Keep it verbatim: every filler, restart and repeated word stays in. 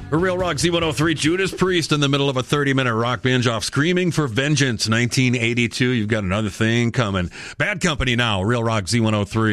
For Real Rock Z one oh three, Judas Priest in the middle of a thirty-minute rock binge off Screaming for Vengeance, nineteen eighty-two. You've got another thing coming. Bad Company now, Real Rock Z one oh three.